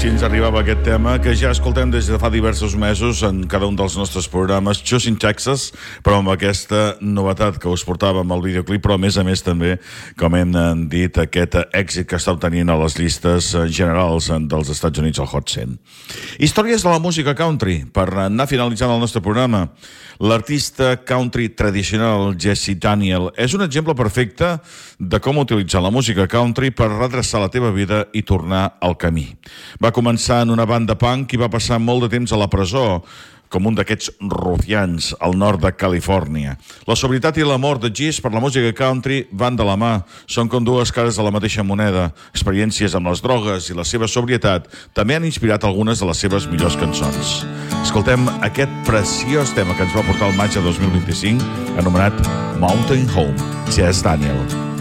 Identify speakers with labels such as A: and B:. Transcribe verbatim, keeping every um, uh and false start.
A: Així ens arribava aquest tema que ja escoltem des de fa diversos mesos en cada un dels nostres programes, Just in Texas, però amb aquesta novetat que us portàvem al videoclip, però a més a més també, com hem dit, aquest èxit que està obtenint a les llistes generals dels Estats Units, al Hot cent. Històries de la música country, per anar finalitzant el nostre programa. L'artista country tradicional Jesse Daniel és un exemple perfecte de com utilitzar la música country per redreçar la teva vida i tornar al camí. Va començar en una banda punk i va passar molt de temps a la presó, com un d'aquests rufians al nord de Califòrnia. La sobrietat i l'amor de Jesse per la música country van de la mà. Són com dues cares de la mateixa moneda. Experiències amb les drogues i la seva sobrietat també han inspirat algunes de les seves millors cançons. Escoltem aquest preciós tema que ens va portar el maig de dos mil vint-i-cinc, anomenat Mountain Home, Jesse Daniel.